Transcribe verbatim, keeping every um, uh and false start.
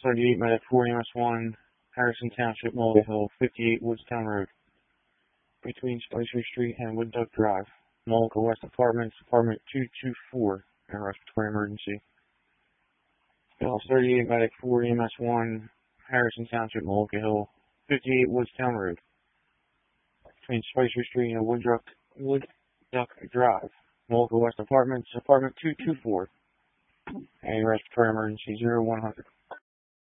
thirty-eight, Medic four, E M S one, Harrison Township, Mulligan Hill, fifty-eight Woodstown Road, between Spicer Street and Wood Duck Drive, Mullica West Apartments, Apartment two two four, and respiratory emergency. Dallas thirty-eight, Medic four, E M S one, Harrison Township, Mullica Hill, fifty-eight Woodstown Road, between Spicer Street and Wood Duck, Wood Duck Drive, Mullica West Apartments, Apartment two two four, and respiratory emergency zero one hundred.